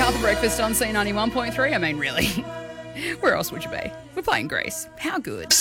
The Breakfast on C91.3. I mean, really, where else would you be? We're playing Grease. How good?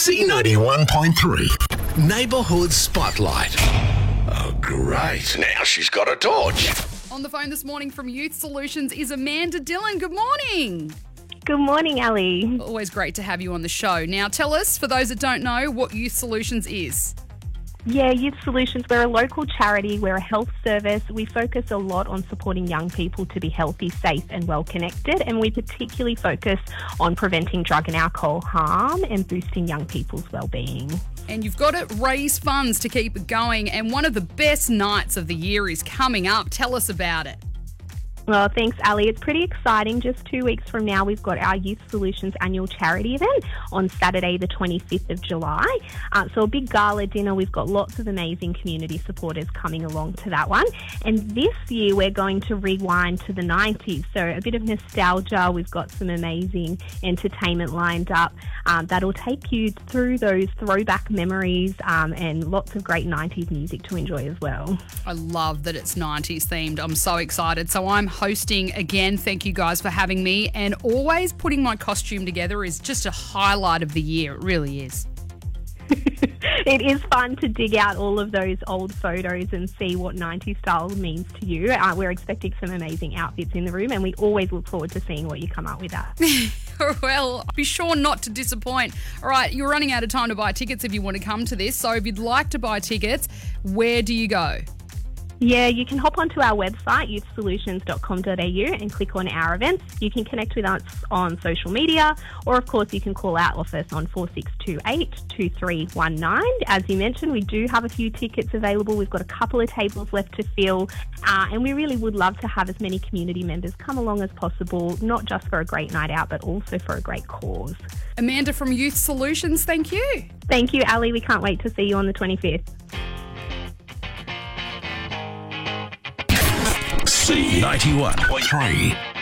C91.3 Neighbourhood Spotlight. Oh, great. Now she's got a torch. On the phone this morning from Youth Solutions is Amanda Dillon. Good morning. Good morning, Ali. Always great to have you on the show. Now, tell us, for those that don't know, what Youth Solutions is. Yeah, Youth Solutions, we're a local charity, we're a health service. We focus a lot on supporting young people to be healthy, safe and well connected, and we particularly focus on preventing drug and alcohol harm and boosting young people's well-being. And you've got to raise funds to keep it going, and one of the best nights of the year is coming up. Tell us about it. Well, thanks, Ali. It's pretty exciting. Just 2 weeks from now, we've got our Youth Solutions annual charity event on Saturday, the 25th of July. So a big gala dinner. We've got lots of amazing community supporters coming along to that one. And this year, we're going to rewind to the 90s. So a bit of nostalgia. We've got some amazing entertainment lined up that'll take you through those throwback memories and lots of great 90s music to enjoy as well. I love that it's 90s themed. I'm so excited. So I'm hosting again. Thank you guys for having me. And always putting my costume together is just a highlight of the year. It really is. It is fun to dig out all of those old photos and see what 90s style means to you. We're expecting some amazing outfits in the room, and we always look forward to seeing what you come up with that. Well, be sure not to disappoint. All right, you're running out of time to buy tickets if you want to come to this. So if you'd like to buy tickets, where do you go? Yeah, you can hop onto our website, youthsolutions.com.au, and click on our events. You can connect with us on social media, or of course you can call our office on 4628 2319. As you mentioned, we do have a few tickets available. We've got a couple of tables left to fill, and we really would love to have as many community members come along as possible, not just for a great night out, but also for a great cause. Amanda from Youth Solutions, thank you. Thank you, Ali. We can't wait to see you on the 25th. C91.3